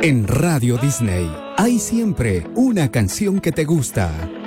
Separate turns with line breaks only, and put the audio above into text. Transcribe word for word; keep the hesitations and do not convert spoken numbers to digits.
En Radio Disney hay siempre una canción que te gusta.